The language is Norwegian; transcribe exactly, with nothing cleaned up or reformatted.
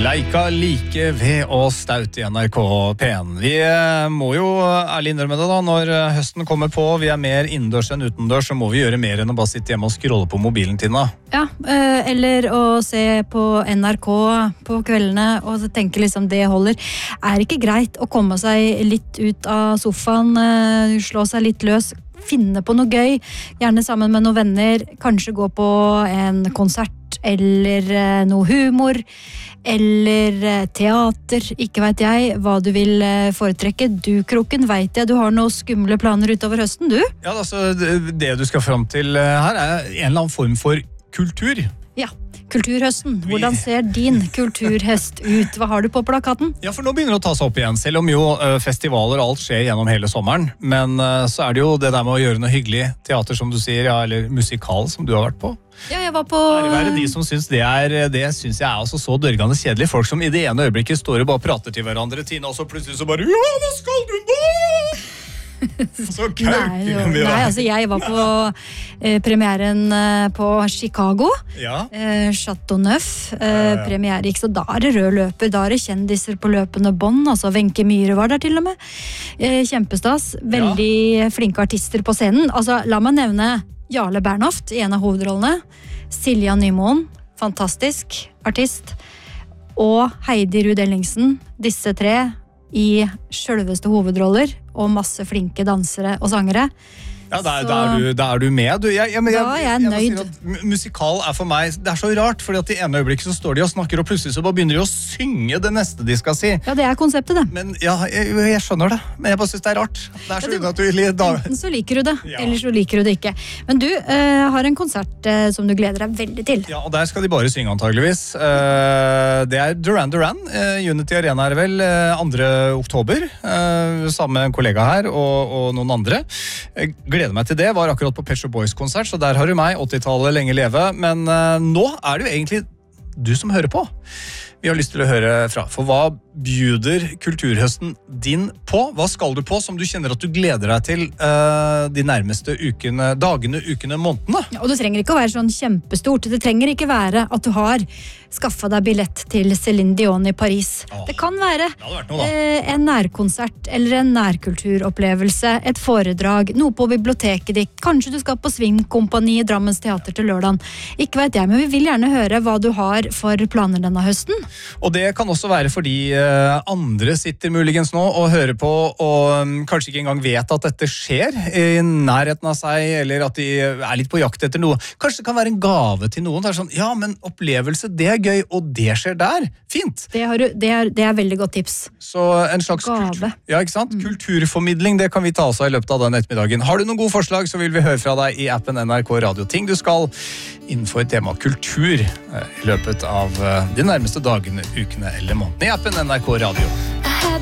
Leika like ved og staut i N R K P en. Vi må jo ærlig innrømme det da, når høsten kommer på, vi er mer innendørs enn utendørs, så må vi gjøre mer enn å bare sitte hjemme og scrolle på mobilen, Tina. Ja, eller å se på N R K på kveldene og tenke liksom det holder. Er ikke greit å komme seg litt ut av sofaen, slå seg litt løs, finne på noe gøy, gjerne sammen med noen venner, kanskje gå på en konsert, eller noe humor, eller teater, ikke vet jeg hva du vil foretrekke. Du, Kroken, vet jeg du har noen skumle planer utover høsten, du? Ja, altså, det du skal fram til her er en eller annen form for kultur. Ja, kulturhøsten. Hvordan ser din kulturhøst ut? Hva har du på plakaten? Ja, for nå begynner det å ta seg opp igjen, selv om jo uh, festivaler og alt skjer gjennom hele sommeren. Men uh, så er det jo det der med å gjøre noe hyggelig. Teater, som du sier, ja, eller musikal, som du har vært på. Ja, jeg var på... Hva er det de som synes det er, det synes jeg er også så dørgende kjedelig. Folk som i det ene øyeblikket står og bare prater til hverandre, Tina, og så plutselig så bare, ja, hva skal du nå? Så nei, nei, altså jeg var på eh, premieren eh, på Chicago, ja. eh, Chateau Neuf, eh, premiere ikke, så da er det rød løper, da er det kjendiser på løpende bånd, altså Wenche Myhre var der til og med, eh, kjempestas, veldig ja. Flinke artister på scenen, altså la meg nevne Jarle Bernhoft i en av hovedrollene, Silja Nymoen, fantastisk artist, og Heidi Ruud Ellingsen, disse tre i selveste hovedroller og masse flinke dansere og sangere. Ja, da er, er, du, er du med. Du, jeg, jeg, jeg, da er jeg, jeg nøyd. Si musikal er for meg, det er så rart, fordi at i ene øyeblikket så står de og snakker, og plutselig så bare begynner de å synge det neste de skal si. Ja, det er konseptet det. Men ja, jeg, jeg skjønner det, men jeg bare synes det er rart. Det er så ja, unaturlig. Da. Enten så liker du det, ja. Eller så liker du det ikke. Men du uh, har en konsert uh, som du gleder deg veldig til. Ja, og der skal de bare synge antageligvis. Uh, det er Duran Duran, uh, Unity Arena er vel uh, andre oktober, uh, sammen med en kollega her og, og noen andre. Jeg gleder meg til det, var akkurat på Pet Shop Boys-konsert, så der har du meg, åttitallet, lenge leve, men uh, nå er det jo egentlig du som hører på. Vi har lyst til å høre fra, for hva bjuder kulturhøsten din på? Hva skal du på som du kjenner at du gleder deg til uh, de nærmeste ukene, dagene, ukene, månedene? Ja, og det trenger ikke å være sånn kjempestort, det trenger ikke være at du har skaffet deg billett til Céline Dion i Paris. Åh, det kan være det noe, eh, en nærkonsert eller en nærkulturopplevelse, et foredrag, noe på biblioteket ditt, kanskje du skal på Svingkompani i Drammens Teater til lørdagen. Ikke vet jeg, men vi vil gjerne høre hva du har for planer denne høsten. Og det kan også være fordi uh, andre sitter muligens nå og hører på og um, kanskje ikke engang vet at dette skjer i nærheten av seg, eller at de er litt på jakt etter noe. Kanskje det kan være en gave til noen. Det er sånn, ja, men opplevelse, det er gøy, og det skjer der. Fint! Det, har du, det, er, det er veldig godt tips. Så en slags gave. Kultur, ja, ikke sant? Mm. Kulturformidling, det kan vi ta oss av i løpet av den ettermiddagen. Har du noen gode forslag, så vil vi høre fra deg i appen N R K Radio. Ting du skal innenfor tema kultur i løpet av de nærmeste dagene, ukene eller månedene i appen N R K Radio.